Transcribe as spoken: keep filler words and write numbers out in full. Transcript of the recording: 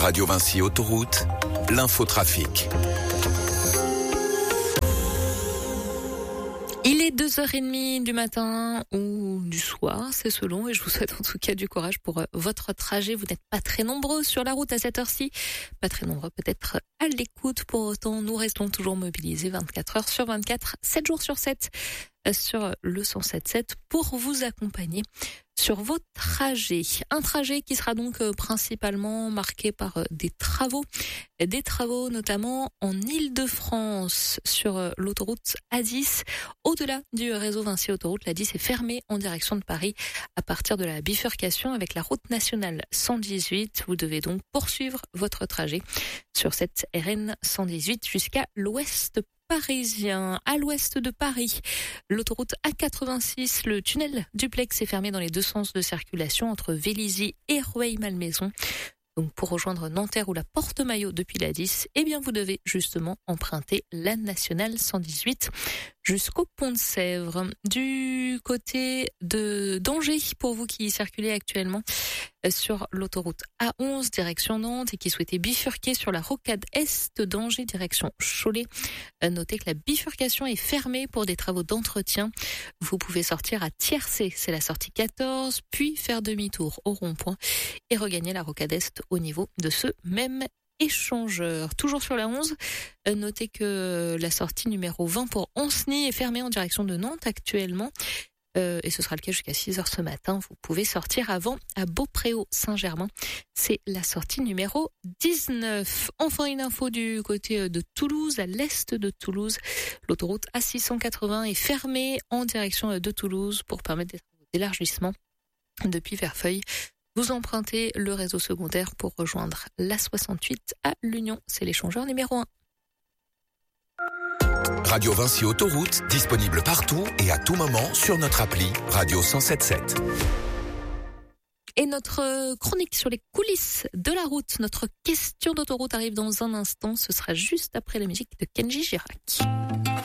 Radio Vinci Autoroute, l'infotrafic. Il est deux heures trente du matin ou du soir, c'est selon, et je vous souhaite en tout cas du courage pour votre trajet. Vous n'êtes pas très nombreux sur la route à cette heure-ci, pas très nombreux peut-être à l'écoute. Pour autant, nous restons toujours mobilisés vingt-quatre heures sur vingt-quatre, sept jours sur sept sur le cent sept sept pour vous accompagner sur vos trajets. Un trajet qui sera donc principalement marqué par des travaux, des travaux notamment en Île-de-France sur l'autoroute A dix. Au-delà du réseau Vinci Autoroute, l'A dix est fermée en direction de Paris à partir de la bifurcation avec la route nationale cent dix-huit. Vous devez donc poursuivre votre trajet sur cette R N cent dix-huit jusqu'à l'ouest parisien. À l'ouest de Paris, l'autoroute A quatre-vingt-six, le tunnel duplex est fermé dans les deux sens de circulation entre Vélizy et Rueil-Malmaison. Donc pour rejoindre Nanterre ou la Porte-Maillot depuis l'A dix, eh bien vous devez justement emprunter la nationale cent dix-huit jusqu'au Pont de Sèvres. Du côté de d'Angers, pour vous qui circulez actuellement sur l'autoroute A onze direction Nantes et qui souhaitez bifurquer sur la rocade est d'Angers direction Cholet, notez que la bifurcation est fermée pour des travaux d'entretien. Vous pouvez sortir à Tiercé, c'est la sortie quatorze, puis faire demi-tour au rond-point et regagner la rocade est au niveau de ce même échangeur. Toujours sur la onze, notez que la sortie numéro vingt pour Anceny est fermée en direction de Nantes actuellement. Euh, et ce sera le cas jusqu'à six heures ce matin. Vous pouvez sortir avant à Beaupréau-Saint-Germain. C'est la sortie numéro dix-neuf. Enfin, une info du côté de Toulouse, à l'est de Toulouse. L'autoroute A six cent quatre-vingts est fermée en direction de Toulouse pour permettre des travaux d'élargissement depuis Verfeuille. Vous empruntez le réseau secondaire pour rejoindre l'A soixante-huit à l'Union. C'est l'échangeur numéro un. Radio Vinci Autoroute, disponible partout et à tout moment sur notre appli Radio cent soixante-dix-sept. Et notre chronique sur les coulisses de la route, notre question d'autoroute arrive dans un instant. Ce sera juste après la musique de Kenji Girac.